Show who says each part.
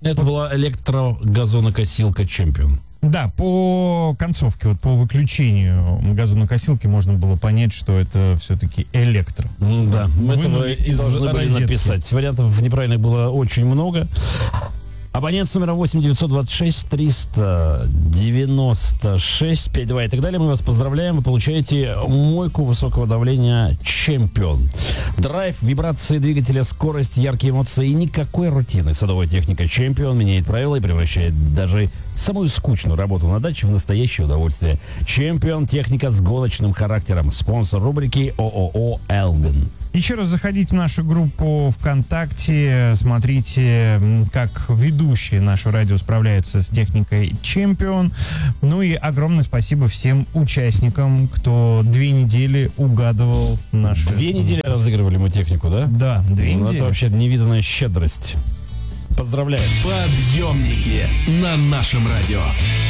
Speaker 1: Это была электрогазонокосилка Чемпион.
Speaker 2: Да, по концовке, вот по выключению газонокосилки можно было понять, что это все-таки электро.
Speaker 1: Да, этого и должны были
Speaker 2: розетки.
Speaker 1: написать. Вариантов неправильных было очень много. Абонент с номером 8 926 396 52 и так далее. Мы вас поздравляем. Вы получаете мойку высокого давления Чемпион. Драйв, вибрации двигателя, скорость, яркие эмоции и никакой рутины. Садовая техника Чемпион меняет правила и превращает даже самую скучную работу на даче в настоящее удовольствие. Чемпион — техника с гоночным характером. Спонсор рубрики ООО «Элган».
Speaker 2: Еще раз заходите в нашу группу ВКонтакте, смотрите, как ведущие нашего радио справляются с техникой Чемпион. Ну и огромное спасибо всем участникам, кто 2 недели угадывал наши...
Speaker 1: 2 недели разыгрывали мы технику, да?
Speaker 2: Да, 2 недели.
Speaker 1: Это вообще невиданная щедрость. Поздравляем.
Speaker 3: Подъемники на нашем радио.